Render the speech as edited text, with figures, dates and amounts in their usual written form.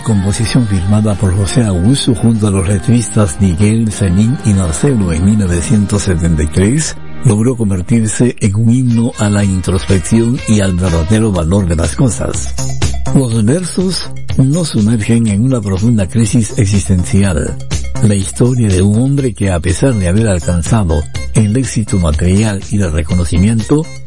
composición firmada por José Augusto junto a los letristas Miguel, Zenín y Marcelo en 1973, logró convertirse en un himno a la introspección y al verdadero valor de las cosas. Los versos nos sumergen en una profunda crisis existencial. La historia de un hombre que, a pesar de haber alcanzado el éxito material y el reconocimiento,